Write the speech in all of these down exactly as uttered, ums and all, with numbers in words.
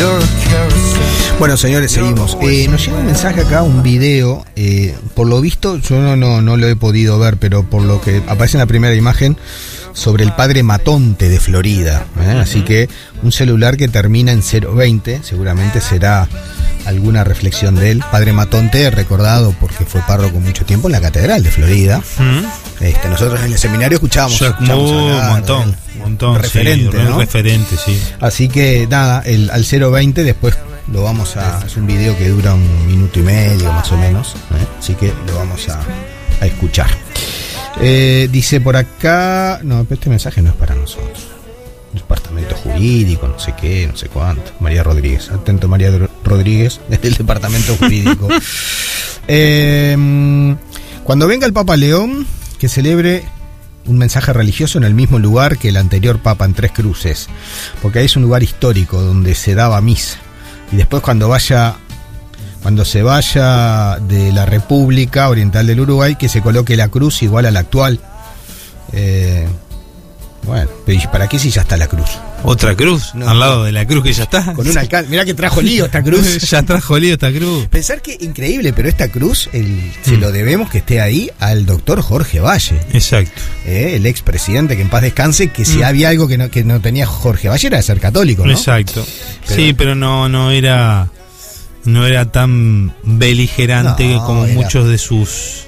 Bueno, señores, seguimos. Eh, nos llega un mensaje acá, un video. Eh, por lo visto, yo no, no, no lo he podido ver, pero por lo que aparece en la primera imagen, sobre el padre Matonte de Florida. ¿eh? Uh-huh. Así que un celular que termina en cero veinte, seguramente será alguna reflexión de él. Padre Matonte, recordado porque fue párroco mucho tiempo en la Catedral de Florida. Uh-huh. Este, nosotros en el seminario escuchábamos, escuchábamos un hablar, montón, un montón, referente, sí, ¿no? referente, sí. Así que nada, el, al cero veinte después lo vamos a... Es un video que dura un minuto y medio más o menos, ¿eh? Así que lo vamos a, a escuchar. Eh, dice por acá... No, este mensaje no es para nosotros. Departamento jurídico, no sé qué, no sé cuánto. María Rodríguez, atento María Rodríguez, del departamento jurídico. eh, cuando venga el Papa León, que celebre un mensaje religioso en el mismo lugar que el anterior Papa en Tres Cruces, porque ahí es un lugar histórico donde se daba misa. Y después cuando vaya, cuando se vaya de la República Oriental del Uruguay, que se coloque la cruz igual a la actual. Eh, bueno, pero ¿y para qué si ya está la cruz? ¿Otra cruz? No, al lado de la cruz que ya está. Con un alcalde. Mirá que trajo lío esta cruz. Ya trajo lío esta cruz. Pensar que increíble, pero esta cruz el, mm. se lo debemos que esté ahí al doctor Jorge Valle. Exacto. Eh, el expresidente, que en paz descanse, que si mm. había algo que no, que no tenía Jorge Valle era de ser católico, ¿no? Exacto. Pero, sí, pero no, no era no era tan beligerante no, como era... muchos de sus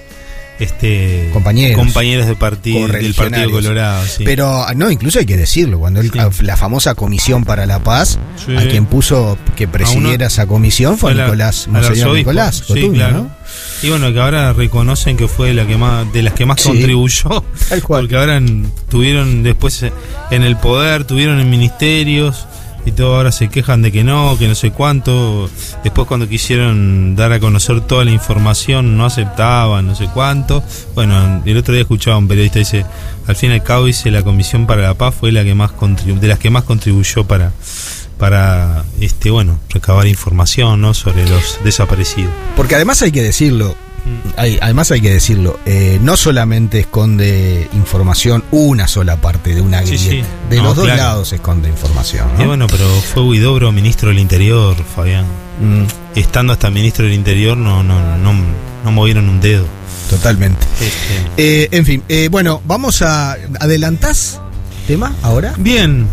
este compañeros, compañeros de partido, del Partido Colorado, sí. Pero no, incluso hay que decirlo, cuando él, sí. la famosa Comisión para la Paz, sí. a quien puso que presidiera uno, esa comisión fue la, Nicolás, Monseñor Nicolás Cotuño, sí, claro. ¿no? Y bueno, que ahora reconocen que fue la que más, de las que más sí. contribuyó, porque ahora en, tuvieron después en el poder, tuvieron en ministerios y todo, ahora se quejan de que no, que no sé cuánto. Después cuando quisieron dar a conocer toda la información no aceptaban, no sé cuánto. Bueno, el otro día escuchaba a un periodista, dice, al fin y al cabo, dice, la Comisión para la Paz fue la que más contribu- de las que más contribuyó para para este bueno, recabar información, ¿no?, sobre los desaparecidos. Porque además hay que decirlo, Hay, además hay que decirlo, eh, no solamente esconde información una sola parte de una grieta, sí, sí. de no, los dos claro. lados esconde información, ¿no? Y bueno, pero fue Huidobro ministro del Interior, Fabián. Mm. Estando hasta ministro del Interior no, no, no, no movieron un dedo. Totalmente. Este. Eh, en fin, eh, bueno, vamos a... ¿Adelantás tema ahora? Bien,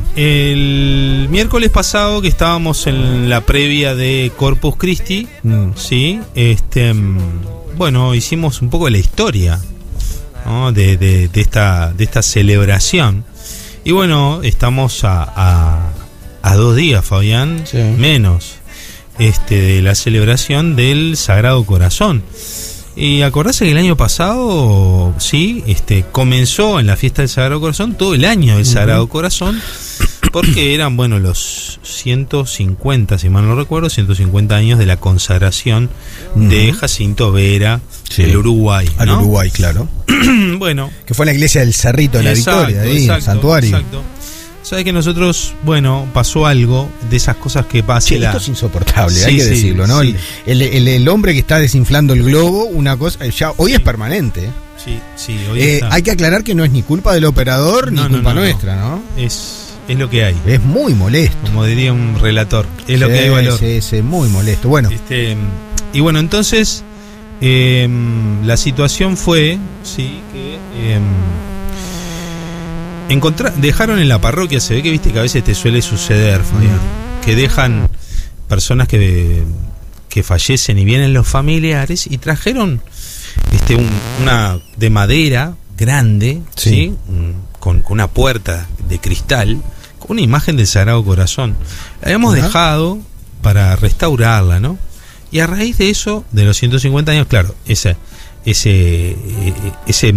el miércoles pasado que estábamos en la previa de Corpus Christi, mm. sí, este... bueno, hicimos un poco de la historia, ¿no?, de, de, de, esta, de esta celebración. Y bueno, estamos a, a, a dos días, Fabián, sí. menos, este, de la celebración del Sagrado Corazón. Y acordás que el año pasado, sí, este, comenzó en la fiesta del Sagrado Corazón todo el año del Sagrado uh-huh. Corazón, porque eran, bueno, los ciento cincuenta, si mal no recuerdo, ciento cincuenta años de la consagración uh-huh. de Jacinto Vera, sí. del Uruguay, ¿no? Al Uruguay, claro. Bueno. Que fue en la iglesia del Cerrito de la exacto, Victoria, ahí, exacto, santuario. Exacto. Sabes que nosotros, bueno, pasó algo de esas cosas que pasa. Sí, la... esto es insoportable, sí, hay que sí, decirlo, ¿no? Sí. El, el, el hombre que está desinflando el globo, una cosa, ya hoy es permanente. Sí, sí, hoy eh, está. Hay que aclarar que no es ni culpa del operador no, ni no, culpa no, nuestra, ¿no? ¿no? Es, es lo que hay. Es muy molesto. Como diría un relator, es sí, lo que hay valor. Sí, sí, muy molesto. Bueno. Este, y bueno, entonces, eh, la situación fue, sí, que... Eh, Encontrar, dejaron en la parroquia, se ve que viste que a veces te suele suceder, Fabián, mm. que dejan personas que, que fallecen y vienen los familiares y trajeron este un, una de madera grande, sí, ¿sí? Con, con una puerta de cristal, con una imagen del Sagrado Corazón. La habíamos uh-huh. dejado para restaurarla, ¿no? Y a raíz de eso, de los ciento cincuenta años, claro, ese ese ese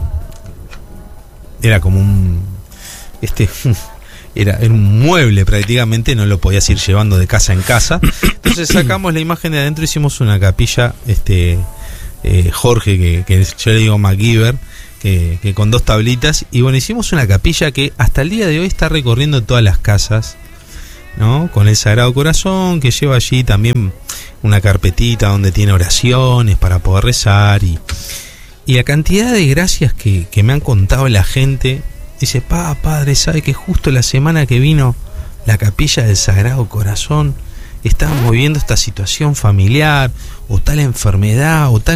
era como un este era, era un mueble prácticamente, no lo podías ir llevando de casa en casa. Entonces sacamos la imagen de adentro, hicimos una capilla, este eh, Jorge, que, que yo le digo MacGyver, que, que con dos tablitas, y bueno, hicimos una capilla que hasta el día de hoy está recorriendo todas las casas, ¿no? Con el Sagrado Corazón, que lleva allí también una carpetita donde tiene oraciones para poder rezar, y Y la cantidad de gracias que, que me han contado la gente. Dice, pa, padre, ¿sabe que justo la semana que vino la capilla del Sagrado Corazón estábamos viviendo esta situación familiar, o tal enfermedad, o tal